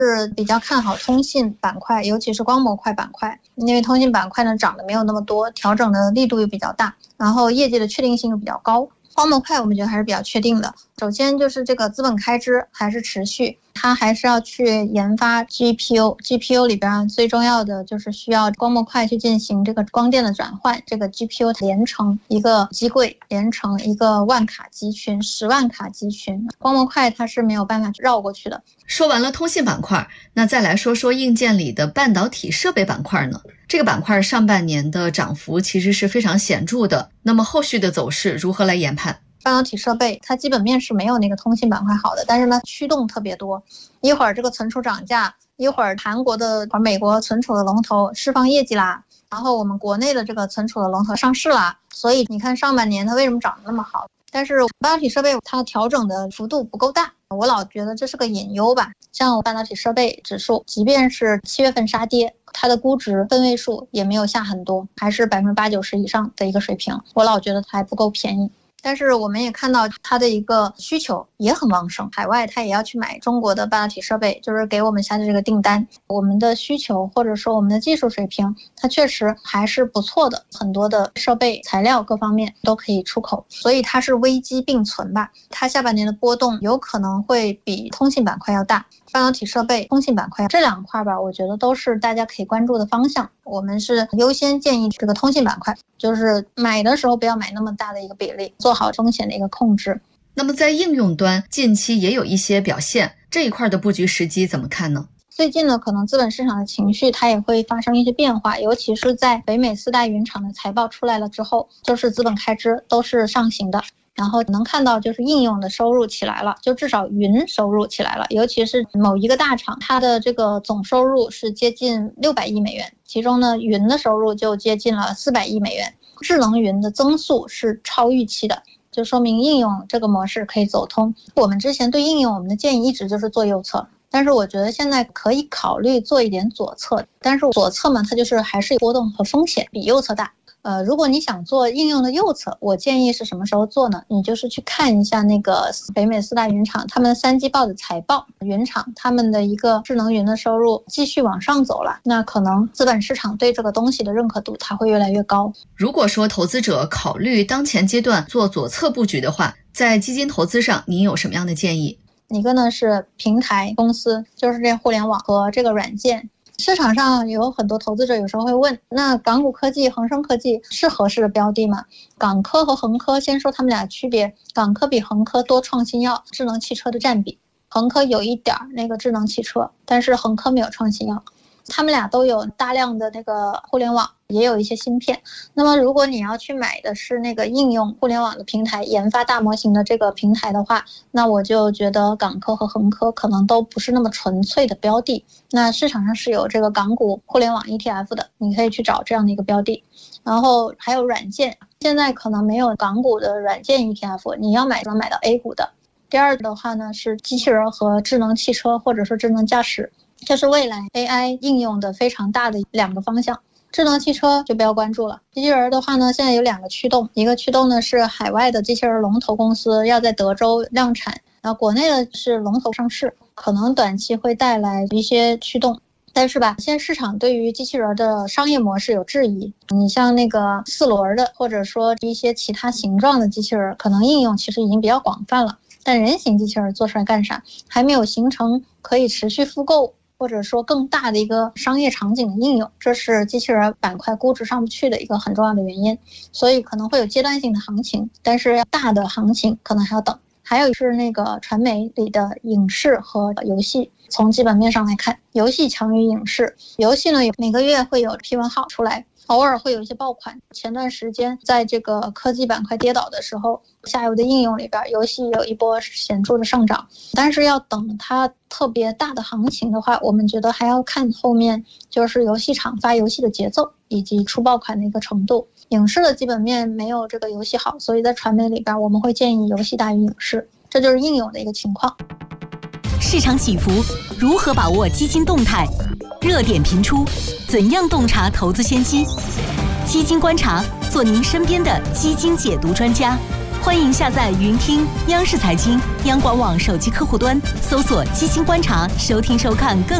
是比较看好通信板块，尤其是光模块板块，因为通信板块呢涨得没有那么多，调整的力度又比较大，然后业绩的确定性又比较高。光模块我们觉得还是比较确定的。首先就是这个资本开支还是持续，它还是要去研发 GPU 里边最重要的就是需要光模块去进行这个光电的转换，这个 GPU 连成一个机柜，连成一个万卡集群，10万卡集群，光模块它是没有办法绕过去的。 说完了通信板块，那再来说说硬件里的半导体设备板块呢？这个板块上半年的涨幅其实是非常显著的，那么后续的走势如何来研判？ 半导体设备它基本面是没有那个通信板块好的，但是呢驱动特别多，一会儿这个存储涨价，一会儿韩国的美国存储的龙头释放业绩啦，然后我们国内的这个存储的龙头上市啦，所以你看上半年它为什么涨得那么好？但是半导体设备它调整的幅度不够大，我老觉得这是个隐忧吧。像半导体设备指数即便是7月份杀跌，它的估值分位数也没有下很多，还是80%-90%以上的一个水平，我老觉得它还不够便宜。但是我们也看到它的一个需求也很旺盛，海外它也要去买中国的半导体设备，就是给我们下的这个订单，我们的需求或者说我们的技术水平它确实还是不错的，很多的设备材料各方面都可以出口，所以它是危机并存吧。它下半年的波动有可能会比通信板块要大，半导体设备、通信板块这两块吧，我觉得都是大家可以关注的方向。我们是优先建议这个通信板块，就是买的时候不要买那么大的一个比例，做好风险的一个控制。 那么在应用端近期也有一些表现，这一块的布局时机怎么看呢？ 最近呢，可能资本市场的情绪它也会发生一些变化，尤其是在北美4大云厂的财报出来了之后，就是资本开支都是上行的。然后能看到就是应用的收入起来了，就至少云收入起来了，尤其是某一个大厂，它的这个总收入是接近600亿美元，其中呢云的收入就接近了400亿美元，智能云的增速是超预期的，就说明应用这个模式可以走通。我们之前对应用我们的建议一直就是做右侧，但是我觉得现在可以考虑做一点左侧，但是左侧嘛，它就是还是波动和风险比右侧大。如果你想做应用的右侧，我建议是什么时候做呢？你就是去看一下那个北美4大云厂他们3季报的财报，云厂他们的一个智能云的收入继续往上走了，那可能资本市场对这个东西的认可度它会越来越高。 如果说投资者考虑当前阶段做左侧布局的话，在基金投资上您有什么样的建议？ 一个呢是平台公司，就是这互联网和这个软件。市场上有很多投资者有时候会问，那港股科技、恒生科技是合适的标的吗？港科和恒科先说他们俩区别，港科比恒科多创新药，智能汽车的占比，恒科有一点那个智能汽车，但是恒科没有创新药。他们俩都有大量的那个互联网，也有一些芯片。那么如果你要去买的是那个应用互联网的平台，研发大模型的这个平台的话，那我就觉得港科和恒科可能都不是那么纯粹的标的。那市场上是有这个港股互联网 ETF 的，你可以去找这样的一个标的。然后还有软件，现在可能没有港股的软件 ETF， 你要买能买到 A 股的。第二的话呢是机器人和智能汽车或者说智能驾驶，这是未来 AI 应用的非常大的2个方向。智能汽车就不要关注了，机器人的话呢，现在有2个驱动，一个驱动呢是海外的机器人龙头公司要在德州量产，然后国内的是龙头上市，可能短期会带来一些驱动。但是吧，现在市场对于机器人的商业模式有质疑，你像那个4轮的或者说一些其他形状的机器人，可能应用其实已经比较广泛了，但人形机器人做出来干啥？还没有形成可以持续复购或者说更大的一个商业场景的应用，这是机器人板块估值上不去的一个很重要的原因，所以可能会有阶段性的行情，但是大的行情可能还要等。还有是那个传媒里的影视和游戏，从基本面上来看，游戏强于影视。游戏呢，每个月会有批文号出来，偶尔会有一些爆款。前段时间在这个科技板块跌倒的时候，下游的应用里边游戏有一波显著的上涨，但是要等它特别大的行情的话，我们觉得还要看后面就是游戏厂发游戏的节奏以及出爆款的一个程度。影视的基本面没有这个游戏好，所以在传媒里边我们会建议游戏大于影视，这就是应用的一个情况。 市场起伏，如何把握基金动态？热点频出，怎样洞察投资先机？基金观察，做您身边的基金解读专家。 欢迎下载云听央视财经、央广网手机客户端，搜索基金观察，收听收看更